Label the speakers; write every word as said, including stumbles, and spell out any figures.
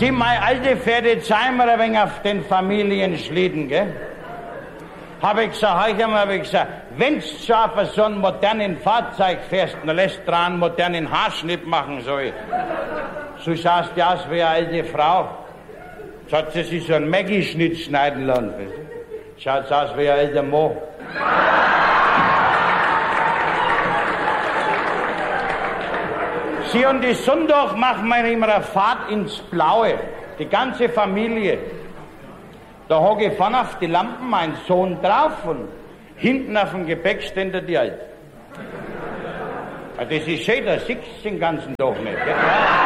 Speaker 1: Sie, meine alte Pferde, zeigen mir ein wenig auf den Familienschlitten, gell? Habe ich gesagt, heute einmal, habe ich gesagt, wenn's schon auf so einen modernen Fahrzeug fährst, dann lässt dran einen modernen Haarschnitt machen, so. So schaust du aus wie eine alte Frau. So hat sie sich so einen Maggi-Schnitt schneiden lassen. Schaut aus wie ein alter Mann. Sie, und die Sonntag machen wir immer eine Fahrt ins Blaue. Die ganze Familie. Da hocke ich vorne auf die Lampen mein Sohn drauf und hinten auf dem Gepäckständer die Alte. Das ist schön, da siehst du den ganzen Tag nicht. Gell?